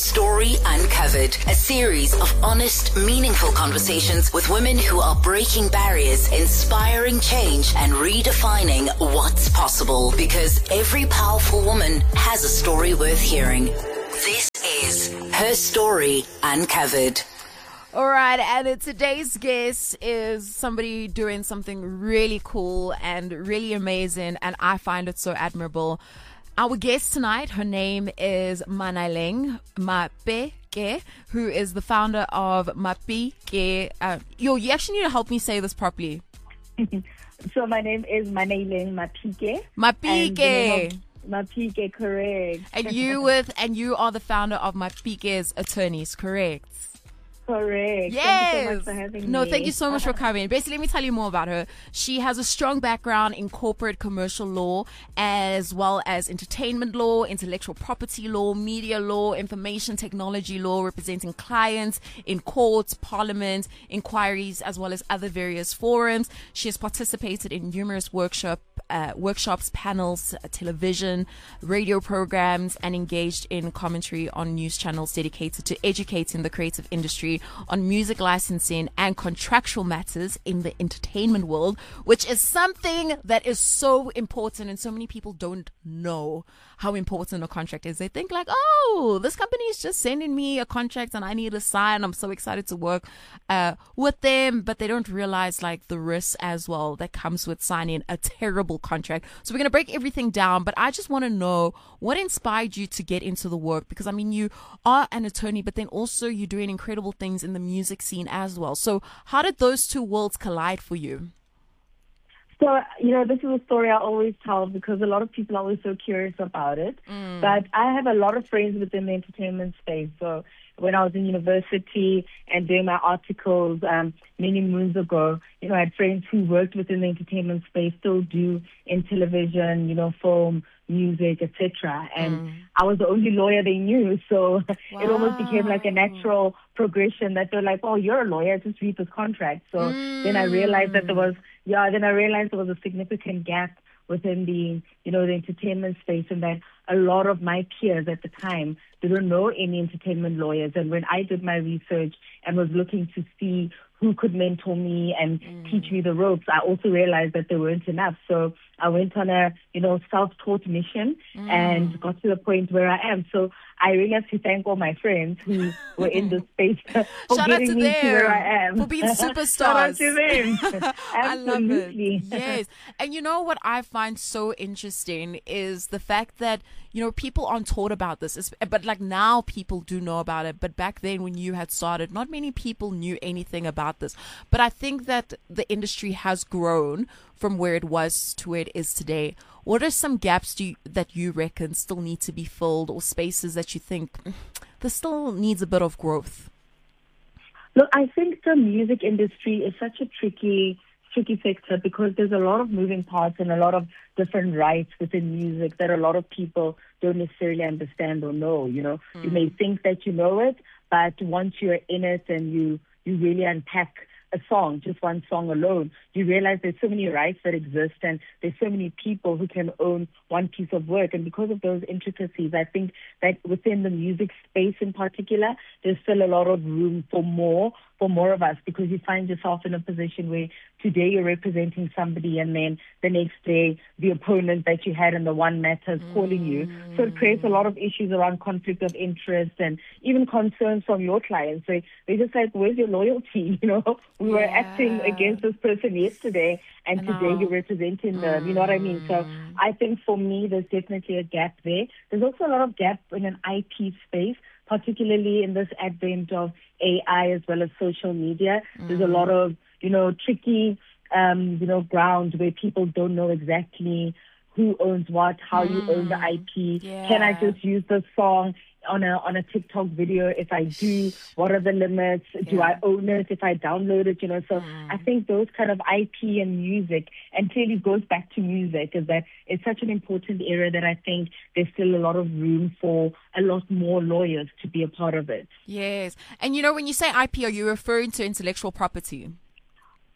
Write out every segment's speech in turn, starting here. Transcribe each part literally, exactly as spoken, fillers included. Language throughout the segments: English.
Story Uncovered, a series of honest, meaningful conversations with women who are breaking barriers, inspiring change, and redefining what's possible. Because every powerful woman has a story worth hearing. This is Her Story Uncovered. All right, and today's guest is somebody doing something really cool and really amazing, and I find it so admirable. Our guest tonight, her name is Manaleng Mapeke, who is the founder of Mapeke. Uh, yo, you actually need to help me say this properly. So my name is Manaleng Mapeke. Mapeke. Mapeke, correct. And you with, and you are the founder of Mapeke's Attorneys, correct? Correct. Yes. Thank you so much for having no, me. thank you so much for coming. Basically, let me tell you more about her. She has a strong background in corporate commercial law, as well as entertainment law, intellectual property law, media law, information technology law, representing clients in courts, parliament, inquiries, as well as other various forums. She has participated in numerous workshop, uh, workshops, panels, uh, television, radio programs, and engaged in commentary on news channels dedicated to educating the creative industry on music licensing and contractual matters in the entertainment world, which is something that is so important, and so many people don't know how important a contract is. They think like, oh, this company is just sending me a contract and I need to sign. I'm so excited to work uh, with them, but they don't realize like the risk as well that comes with signing a terrible contract. So we're going to break everything down, but I just want to know what inspired you to get into the work, because I mean, you are an attorney, but then also you're doing incredible things in the music scene as well. So how did those two worlds collide for you? So, you know, this is a story I always tell because a lot of people are always so curious about it. Mm. But I have a lot of friends within the entertainment space. So when I was in university and doing my articles um, many moons ago, you know, I had friends who worked within the entertainment space, still do in television, you know, film, music, et cetera. And mm. I was the only lawyer they knew. So wow. It almost became like a natural progression that they're like, oh, you're a lawyer, just read this contract. So mm. then I realized that there was, yeah, then I realized there was a significant gap within the, you know, the entertainment space, and that a lot of my peers at the time didn't know any entertainment lawyers. And when I did my research and was looking to see who could mentor me and mm. teach me the ropes, I also realized that there weren't enough. So I went on a, you know, self-taught mission mm. and got to the point where I am. So I really have to thank all my friends who were in this space for Shout getting out to me them to where I am. For being superstars. Shout out to them. I love it. Absolutely. Yes. And you know what I find so interesting is the fact that, you know, people aren't taught about this, but like now people do know about it. But back then when you had started, not many people knew anything about this. But I think that the industry has grown from where it was to where it is today. What are some gaps do you, that you reckon still need to be filled, or spaces that you think this still needs a bit of growth? Look, I think the music industry is such a tricky tricky sector because there's a lot of moving parts and a lot of different rights within music that a lot of people don't necessarily understand or know. You know, mm. you may think that you know it, but once you're in it and you, you really unpack a song, just one song alone, you realize there's so many rights that exist and there's so many people who can own one piece of work. And because of those intricacies, I think that within the music space in particular, there's still a lot of room for more, for more of us, because you find yourself in a position where today you're representing somebody and then the next day the opponent that you had in the one matter is calling you. So it creates a lot of issues around conflict of interest and even concerns from your clients. So they're just like, where's your loyalty? You know, we were yeah. acting against this person yesterday and today you're representing them. You know what I mean? So I think for me, there's definitely a gap there. There's also a lot of gap in an I P space, particularly in this advent of A I as well as social media. Mm. There's a lot of, you know, tricky, um, you know, ground where people don't know exactly who owns what, how mm. you own the I P. Yeah. Can I just use the song on a on a TikTok video? If I do, what are the limits? Yeah. Do I own it if I download it? You know, so mm. I think those kind of I P and music, and clearly goes back to music, is that it's such an important area that I think there's still a lot of room for a lot more lawyers to be a part of it. Yes. And you know, when you say I P, are you referring to intellectual property?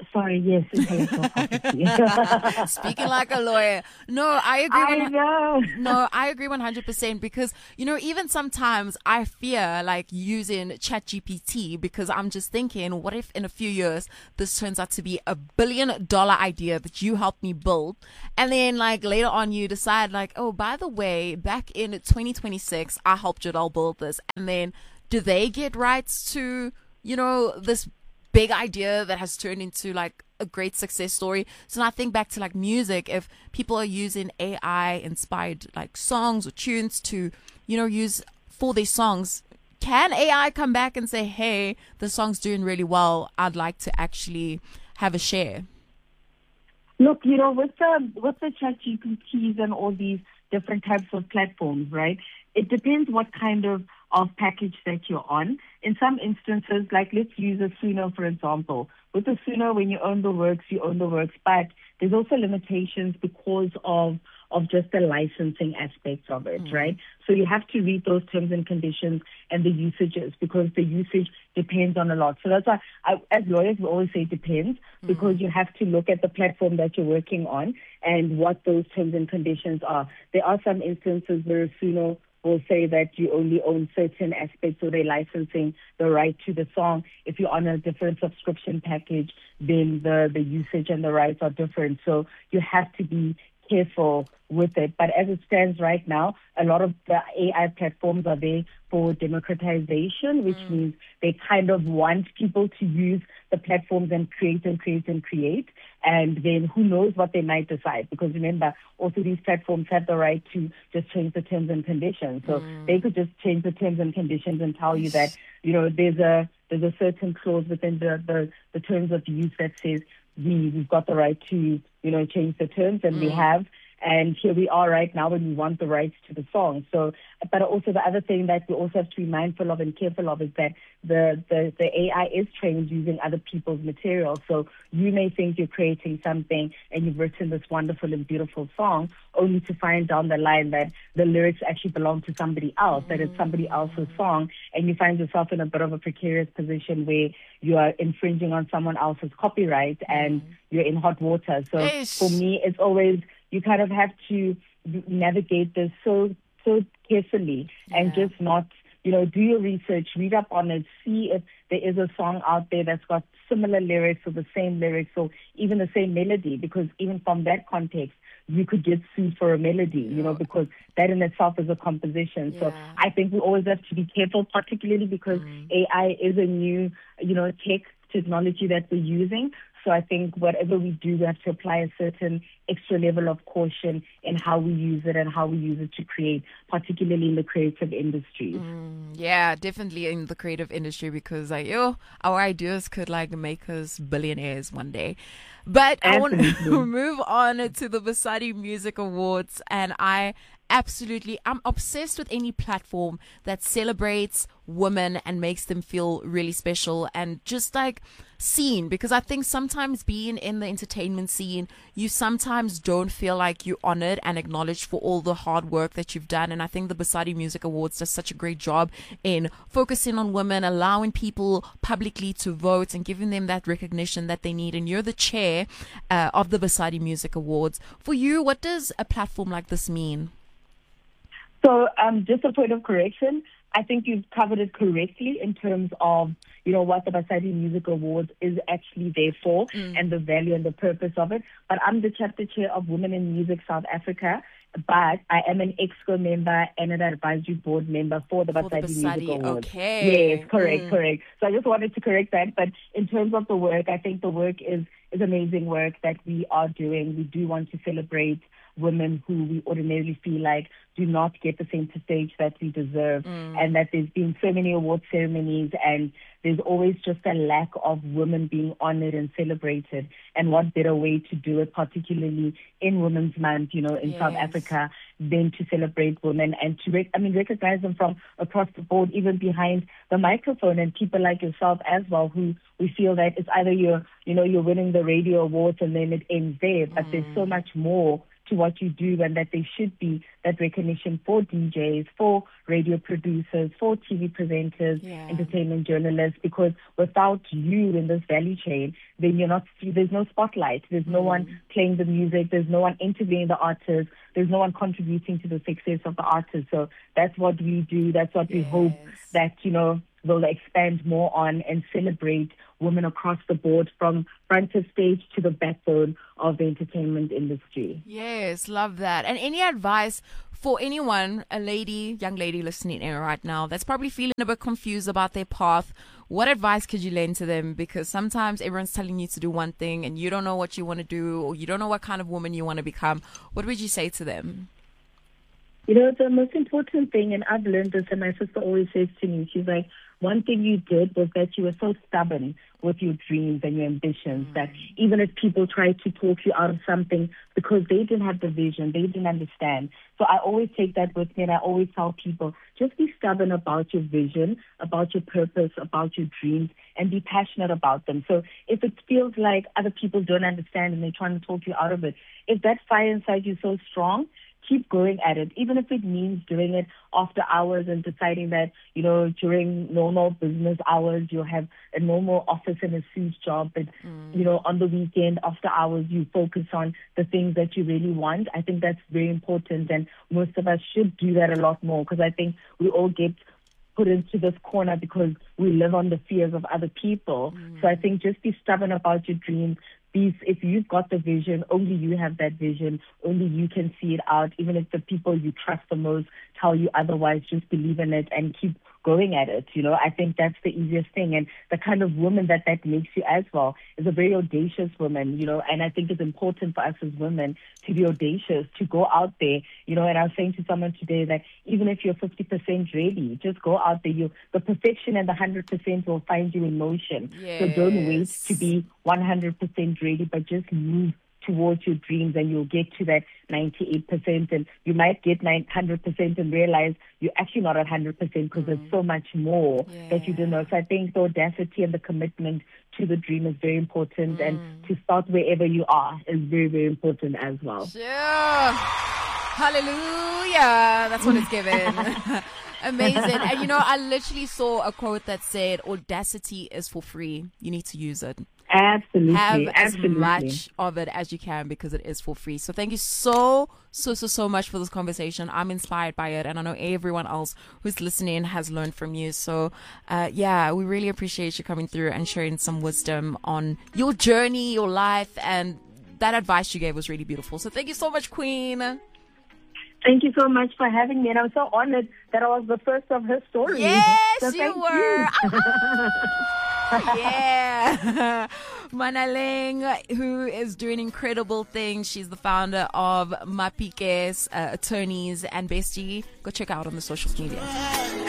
Sorry, yes, intellectual property. Speaking like a lawyer. No, I agree. I know. No, I agree one hundred percent because, you know, even sometimes I fear like using ChatGPT because I'm just thinking, what if in a few years this turns out to be a billion dollar idea that you helped me build? And then like later on you decide like, oh, by the way, back in twenty twenty-six, I helped Jadal build this. And then do they get rights to, you know, this big idea that has turned into like a great success story? So now I think back to like music, if people are using A I inspired like songs or tunes to, you know, use for their songs, can A I come back and say, hey, the song's doing really well, I'd like to actually have a share? Look, you know, with the with the ChatGPTs and all these different types of platforms, right? It depends what kind of, of package that you're on. In some instances, like let's use a Suno, for example. With a Suno, when you own the works, you own the works, but there's also limitations because of of just the licensing aspects of it, mm. right? So you have to read those terms and conditions and the usages because the usage depends on a lot. So that's why, I, as lawyers, we always say it depends mm. because you have to look at the platform that you're working on and what those terms and conditions are. There are some instances where Suno will say that you only own certain aspects, so they're licensing the right to the song. If you're on a different subscription package, then the, the usage and the rights are different. So you have to be careful with it. But as it stands right now, a lot of the A I platforms are there for democratization, which mm. means they kind of want people to use the platforms and create and create and create. And then who knows what they might decide. Because remember, also these platforms have the right to just change the terms and conditions. So mm. they could just change the terms and conditions and tell you that, you know, there's a there's a certain clause within the, the, the terms of use that says we, we've got the right to, you know, change the terms, and mm. we have. And here we are right now when we want the rights to the song. So, but also the other thing that we also have to be mindful of and careful of is that the, the, the A I is trained using other people's material. So you may think you're creating something and you've written this wonderful and beautiful song only to find down the line that the lyrics actually belong to somebody else, that it's somebody else's song. And you find yourself in a bit of a precarious position where you are infringing on someone else's copyright and you're in hot water. So Ish. for me, it's always, you kind of have to navigate this so so carefully yeah. and just not, you know, do your research, read up on it, see if there is a song out there that's got similar lyrics or the same lyrics or even the same melody, because even from that context, you could get sued for a melody, you know, because that in itself is a composition. Yeah. So I think we always have to be careful, particularly because mm. A I is a new, you know, tech technology that we're using. So I think whatever we do, we have to apply a certain extra level of caution in how we use it and how we use it to create, particularly in the creative industry. Mm, yeah, definitely in the creative industry, because like, yo, our ideas could like make us billionaires one day. But Absolutely. I want to move on to the Basadi Music Awards, and I absolutely, I'm obsessed with any platform that celebrates women and makes them feel really special and just like seen, because I think sometimes being in the entertainment scene, you sometimes don't feel like you're honored and acknowledged for all the hard work that you've done. And I think the Basadi Music Awards does such a great job in focusing on women, allowing people publicly to vote and giving them that recognition that they need. And you're the chair uh, of the Basadi Music Awards. For you, what does a platform like this mean? So um, just a point of correction, I think you've covered it correctly in terms of, you know, what the Basadi Music Awards is actually there for mm. and the value and the purpose of it. But I'm the chapter chair of Women in Music South Africa, but I am an EXCO member and an advisory board member for the Basadi, the Basadi Music Awards. Okay. Yes, correct, mm. correct. So I just wanted to correct that. But in terms of the work, I think the work is, is amazing work that we are doing. We do want to celebrate women who we ordinarily feel like do not get the center stage that we deserve, mm. and that there's been so many award ceremonies and there's always just a lack of women being honored and celebrated. And what better way to do it, particularly in Women's Month, you know, in yes. South Africa, than to celebrate women and to, rec- I mean, recognize them from across the board, even behind the microphone, and people like yourself as well, who we feel that it's either you're, you know, you're winning the radio awards and then it ends there, but mm. there's so much more to what you do, and that there should be that recognition for D Js, for radio producers, for T V presenters, Yeah. entertainment journalists, because without you in this value chain, then you're not, there's no spotlight, there's no Mm. one playing the music, there's no one interviewing the artist, there's no one contributing to the success of the artist. So that's what we do, that's what we hope Yes. that, you know, will expand more on and celebrate women across the board, from front of stage to the backbone of the entertainment industry. Yes, love that. And any advice for anyone, a lady, young lady listening in right now that's probably feeling a bit confused about their path? What advice could you lend to them? Because sometimes everyone's telling you to do one thing and you don't know what you want to do, or you don't know what kind of woman you want to become. What would you say to them? You know, the most important thing, and I've learned this, and my sister always says to me, she's like, one thing you did was that you were so stubborn with your dreams and your ambitions mm. that even if people tried to talk you out of something because they didn't have the vision, they didn't understand. So I always take that with me, and I always tell people, just be stubborn about your vision, about your purpose, about your dreams, and be passionate about them. So if it feels like other people don't understand and they're trying to talk you out of it, if that fire inside you is so strong, keep going at it, even if it means doing it after hours and deciding that, you know, during normal business hours, you'll have a normal office and a suit job. But, mm. you know, on the weekend, after hours, you focus on the things that you really want. I think that's very important. And most of us should do that a lot more, because I think we all get put into this corner because we live on the fears of other people. Mm. So I think just be stubborn about your dreams. These, if you've got the vision, only you have that vision, only you can see it out. Even if the people you trust the most tell you otherwise, just believe in it and keep going at it. You know, I think that's the easiest thing. And the kind of woman that that makes you as well is a very audacious woman, you know, and I think it's important for us as women to be audacious, to go out there, you know. And I was saying to someone today that even if you're fifty percent ready, just go out there. You, the perfection and the one hundred percent will find you in motion. Yes. So don't wait to be one hundred percent ready, but just move towards your dreams, and you'll get to that ninety-eight percent, and you might get nine hundred percent and realize you're actually not at one hundred percent because mm. there's so much more yeah. that you don't know. So I think the audacity and the commitment to the dream is very important, mm. and to start wherever you are is very, very important as well. Sure. Hallelujah. That's what it's given. Amazing. And you know, I literally saw a quote that said, audacity is for free. You need to use it. Absolutely. Have absolutely. as much of it as you can, because it is for free. So thank you so, so, so, so much for this conversation. I'm inspired by it, and I know everyone else who's listening has learned from you. So, uh, yeah, we really appreciate you coming through and sharing some wisdom on your journey, your life, and that advice you gave was really beautiful. So thank you so much, Queen. Thank you so much for having me, and I'm so honored that I was the first of her stories. Yes, so you were. You. Yeah. Manaleng, who is doing incredible things. She's the founder of Mapikes uh, Attorneys and Bestie. Go check out on the social media.